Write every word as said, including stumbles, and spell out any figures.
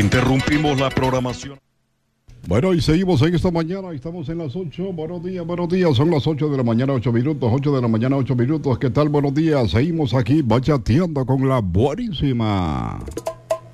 Interrumpimos la programación. Bueno, y seguimos en esta mañana, estamos en las ocho, buenos días, buenos días, son las ocho de la mañana, ocho minutos, ocho de la mañana, ocho minutos, ¿qué tal? Buenos días, seguimos aquí bachateando con la buenísima.